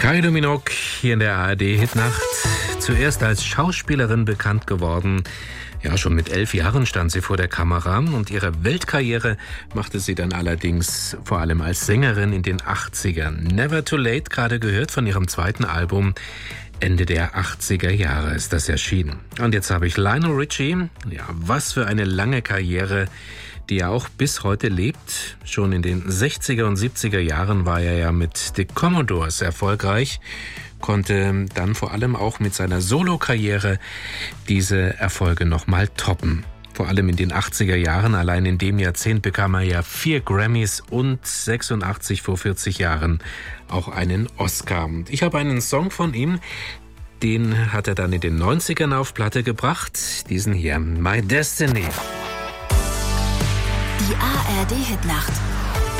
Kylie Minogue hier in der ARD-Hitnacht. Zuerst als Schauspielerin bekannt geworden. Ja, schon mit 11 Jahren stand sie vor der Kamera und ihre Weltkarriere machte sie dann allerdings vor allem als Sängerin in den 80ern. Never Too Late, gerade gehört von ihrem zweiten Album. Ende der 80er Jahre ist das erschienen. Und jetzt habe ich Lionel Richie. Ja, was für eine lange Karriere, die er auch bis heute lebt. Schon in den 60er und 70er Jahren war er ja mit The Commodores erfolgreich, konnte dann vor allem auch mit seiner Solo-Karriere diese Erfolge nochmal toppen. Vor allem in den 80er Jahren, allein in dem Jahrzehnt bekam er ja 4 Grammys und 86 vor 40 Jahren auch einen Oscar. Und ich habe einen Song von ihm, den hat er dann in den 90ern auf Platte gebracht. Diesen hier, My Destiny. Die ARD-Hitnacht